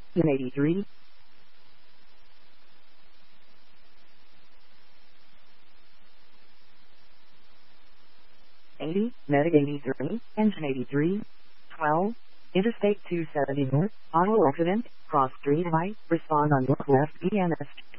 in 83. Medic 83, engine 83. 12. Interstate 270 north, auto accident, cross street right, respond on northwest EMS